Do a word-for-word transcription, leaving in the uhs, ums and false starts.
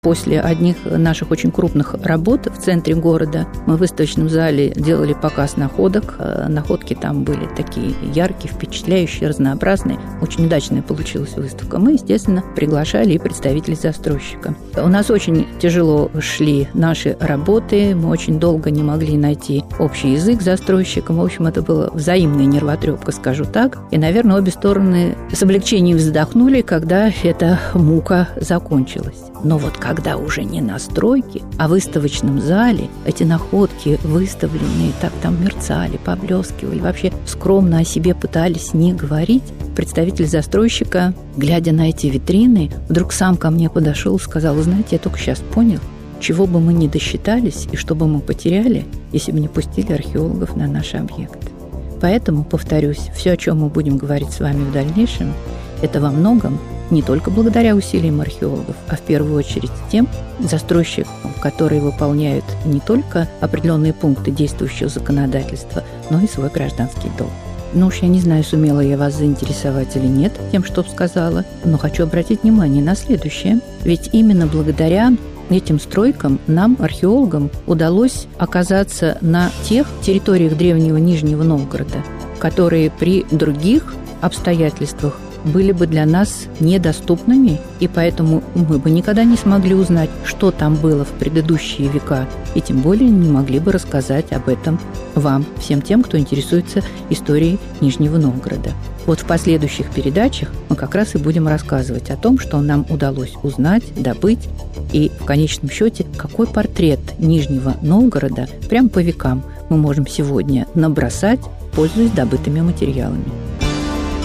После одних наших очень крупных работ в центре города мы в выставочном зале делали показ находок. Находки там были такие яркие, впечатляющие, разнообразные. Очень удачная получилась выставка. Мы, естественно, приглашали и представителей застройщика. У нас очень тяжело шли наши работы. Мы очень долго не могли найти общий язык с застройщиком. В общем, это была взаимная нервотрепка, скажу так. И, наверное, обе стороны с облегчением вздохнули, когда эта мука закончилась. Но вот когда уже не на стройке, а в выставочном зале эти находки выставленные так там мерцали, поблескивали, вообще скромно о себе пытались не говорить, представитель застройщика, глядя на эти витрины, вдруг сам ко мне подошел и сказал: вы знаете, я только сейчас понял, чего бы мы ни досчитались и что бы мы потеряли, если бы не пустили археологов на наш объект. Поэтому, повторюсь, все, о чем мы будем говорить с вами в дальнейшем, это во многом не только благодаря усилиям археологов, а в первую очередь тем застройщикам, которые выполняют не только определенные пункты действующего законодательства, но и свой гражданский долг. Ну уж я не знаю, сумела я вас заинтересовать или нет тем, что сказала, но хочу обратить внимание на следующее. Ведь именно благодаря этим стройкам нам, археологам, удалось оказаться на тех территориях древнего Нижнего Новгорода, которые при других обстоятельствах были бы для нас недоступными, и поэтому мы бы никогда не смогли узнать, что там было в предыдущие века, и тем более не могли бы рассказать об этом вам, всем тем, кто интересуется историей Нижнего Новгорода. Вот в последующих передачах мы как раз и будем рассказывать о том, что нам удалось узнать, добыть, и в конечном счете, какой портрет Нижнего Новгорода прямо по векам мы можем сегодня набросать, пользуясь добытыми материалами.